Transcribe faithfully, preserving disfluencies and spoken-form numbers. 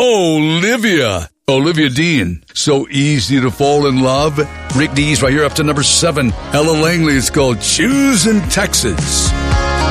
Olivia. Olivia Dean. So easy to fall in love. Rick Dees right here up to number seven. Ella Langley. It's called Choosing Texas.